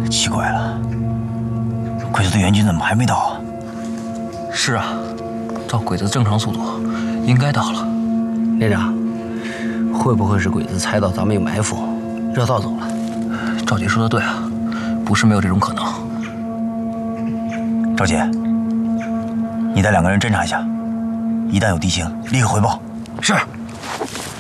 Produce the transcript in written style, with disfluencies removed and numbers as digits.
奇怪了，鬼子的援军怎么还没到啊？ 是啊，照鬼子的正常速度，应该到了。 连长，会不会是鬼子猜到咱们有埋伏，绕道走了？ 赵姐说的对啊，不是没有这种可能。 赵姐，你带2个人侦查一下，一旦有敌情，立刻回报。 是。